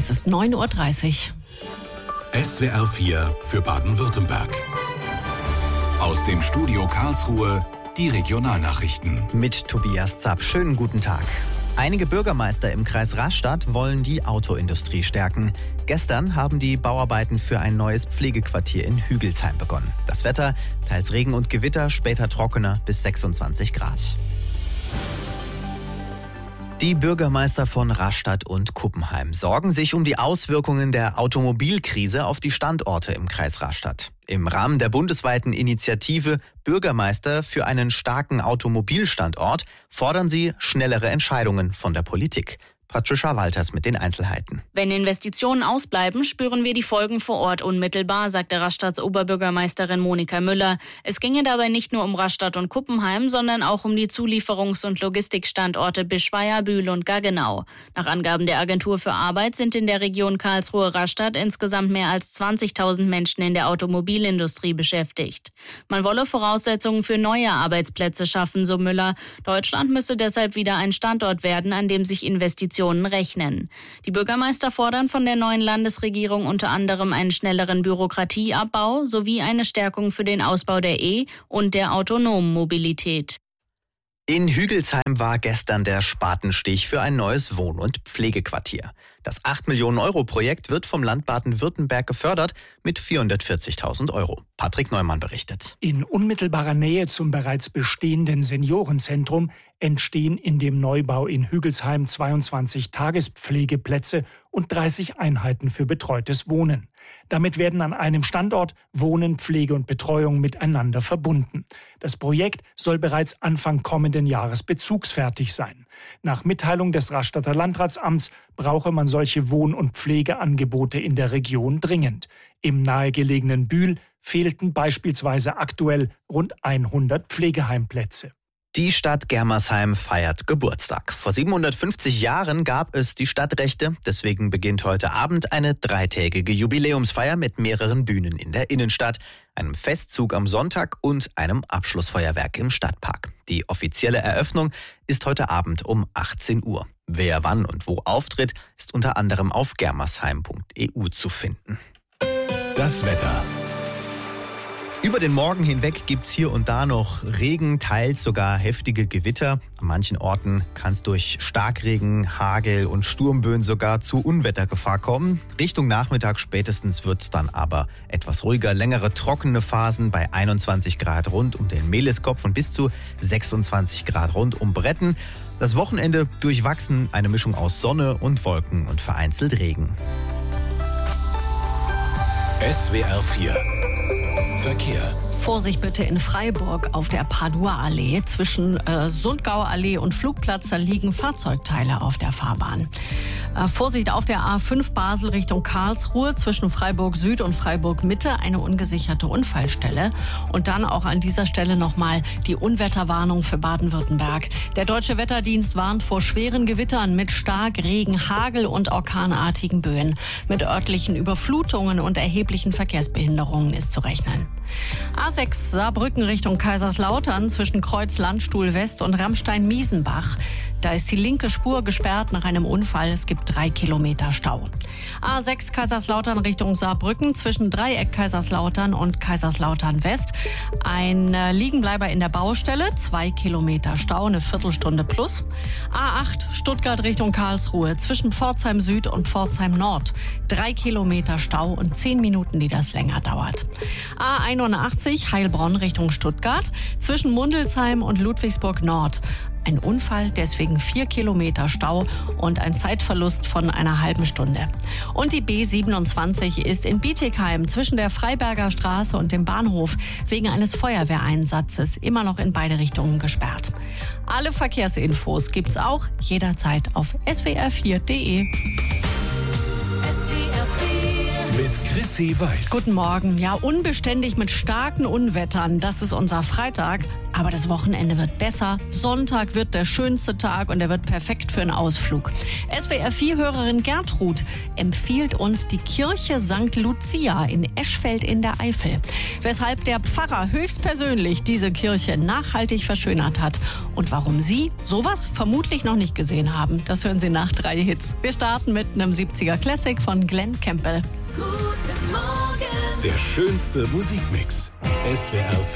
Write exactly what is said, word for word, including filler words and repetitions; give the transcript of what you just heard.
Es ist neun Uhr dreißig. S W R vier für Baden-Württemberg. Aus dem Studio Karlsruhe die Regionalnachrichten. Mit Tobias Zapp. Schönen guten Tag. Einige Bürgermeister im Kreis Rastatt wollen die Autoindustrie stärken. Gestern haben die Bauarbeiten für ein neues Pflegequartier in Hügelsheim begonnen. Das Wetter, teils Regen und Gewitter, später trockener bis sechsundzwanzig Grad. Die Bürgermeister von Rastatt und Kuppenheim sorgen sich um die Auswirkungen der Automobilkrise auf die Standorte im Kreis Rastatt. Im Rahmen der bundesweiten Initiative Bürgermeister für einen starken Automobilstandort fordern sie schnellere Entscheidungen von der Politik. Patricia Walters mit den Einzelheiten. Wenn Investitionen ausbleiben, spüren wir die Folgen vor Ort unmittelbar, sagte Rastatts Oberbürgermeisterin Monika Müller. Es ginge dabei nicht nur um Rastatt und Kuppenheim, sondern auch um die Zulieferungs- und Logistikstandorte Bischweier, Bühl und Gaggenau. Nach Angaben der Agentur für Arbeit sind in der Region Karlsruhe-Rastatt insgesamt mehr als zwanzigtausend Menschen in der Automobilindustrie beschäftigt. Man wolle Voraussetzungen für neue Arbeitsplätze schaffen, so Müller. Deutschland müsse deshalb wieder ein Standort werden, an dem sich Investitionen rechnen. Die Bürgermeister fordern von der neuen Landesregierung unter anderem einen schnelleren Bürokratieabbau sowie eine Stärkung für den Ausbau der E- und der autonomen Mobilität. In Hügelsheim war gestern der Spatenstich für ein neues Wohn- und Pflegequartier. Das acht Millionen Euro Projekt wird vom Land Baden-Württemberg gefördert mit vierhundertvierzigtausend Euro. Patrick Neumann berichtet. In unmittelbarer Nähe zum bereits bestehenden Seniorenzentrum entstehen in dem Neubau in Hügelsheim zweiundzwanzig Tagespflegeplätze und dreißig Einheiten für betreutes Wohnen. Damit werden an einem Standort Wohnen, Pflege und Betreuung miteinander verbunden. Das Projekt soll bereits Anfang kommenden Jahres bezugsfertig sein. Nach Mitteilung des Rastatter Landratsamts brauche man solche Wohn- und Pflegeangebote in der Region dringend. Im nahegelegenen Bühl fehlten beispielsweise aktuell rund hundert Pflegeheimplätze. Die Stadt Germersheim feiert Geburtstag. Vor siebenhundertfünfzig Jahren gab es die Stadtrechte. Deswegen beginnt heute Abend eine dreitägige Jubiläumsfeier mit mehreren Bühnen in der Innenstadt, einem Festzug am Sonntag und einem Abschlussfeuerwerk im Stadtpark. Die offizielle Eröffnung ist heute Abend um achtzehn Uhr. Wer wann und wo auftritt, ist unter anderem auf germersheim punkt e u zu finden. Das Wetter. Über den Morgen hinweg gibt's hier und da noch Regen, teils sogar heftige Gewitter. An manchen Orten kann es durch Starkregen, Hagel und Sturmböen sogar zu Unwettergefahr kommen. Richtung Nachmittag spätestens wird's dann aber etwas ruhiger. Längere trockene Phasen bei einundzwanzig Grad rund um den Mehliskopf und bis zu sechsundzwanzig Grad rund um Bretten. Das Wochenende durchwachsen, eine Mischung aus Sonne und Wolken und vereinzelt Regen. S W R vier Verkehr. Vorsicht bitte in Freiburg auf der Padua-Allee. Zwischen äh, Sundgauer Allee und Flugplatz, da liegen Fahrzeugteile auf der Fahrbahn. Äh, Vorsicht auf der A fünf Basel Richtung Karlsruhe zwischen Freiburg Süd und Freiburg Mitte, eine ungesicherte Unfallstelle. Und dann auch an dieser Stelle nochmal die Unwetterwarnung für Baden-Württemberg. Der Deutsche Wetterdienst warnt vor schweren Gewittern mit Starkregen, Hagel und orkanartigen Böen. Mit örtlichen Überflutungen und erheblichen Verkehrsbehinderungen ist zu rechnen. A sechs Saarbrücken Richtung Kaiserslautern zwischen Kreuz Landstuhl West und Ramstein-Miesenbach. Da ist die linke Spur gesperrt nach einem Unfall. Es gibt drei Kilometer Stau. A sechs Kaiserslautern Richtung Saarbrücken zwischen Dreieck Kaiserslautern und Kaiserslautern West. Ein äh, Liegenbleiber in der Baustelle, zwei Kilometer Stau, eine Viertelstunde plus. A acht Stuttgart Richtung Karlsruhe zwischen Pforzheim Süd und Pforzheim Nord. Drei Kilometer Stau und zehn Minuten, die das länger dauert. A einundachtzig Heilbronn Richtung Stuttgart zwischen Mundelsheim und Ludwigsburg Nord. Ein Unfall, deswegen vier Kilometer Stau und ein Zeitverlust von einer halben Stunde. Und die B siebenundzwanzig ist in Bietigheim zwischen der Freiberger Straße und dem Bahnhof wegen eines Feuerwehreinsatzes immer noch in beide Richtungen gesperrt. Alle Verkehrsinfos gibt's auch jederzeit auf s w r vier punkt d e. S W R vier mit Chrissy Weiß. Guten Morgen. Ja, unbeständig mit starken Unwettern. Das ist unser Freitag. Aber das Wochenende wird besser. Sonntag wird der schönste Tag und er wird perfekt für einen Ausflug. S W R vier Hörerin Gertrud empfiehlt uns die Kirche Sankt Lucia in Eschfeld in der Eifel. Weshalb der Pfarrer höchstpersönlich diese Kirche nachhaltig verschönert hat. Und warum Sie sowas vermutlich noch nicht gesehen haben, das hören Sie nach drei Hits. Wir starten mit einem siebziger Classic von Glenn Campbell. Guten Morgen. Der schönste Musikmix. S W R vier.